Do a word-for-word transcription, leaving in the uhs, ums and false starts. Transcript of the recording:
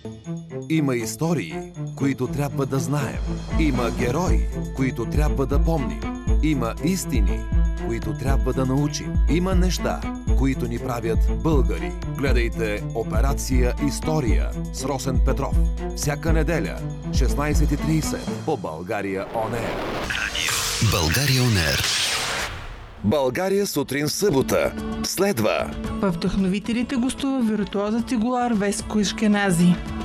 Има истории, които трябва да знаем. Има герои, които трябва да помним. Има истини, които трябва да научим. Има неща, които ни правят българи. Гледайте Операция История с Росен Петров. Всяка неделя, шестнайсет и трийсет по България Он Ер. България Он Ер. България сутрин събота. Следва. Във вдъхновителите гостува виртуозът цигулар Веско Ешкенази.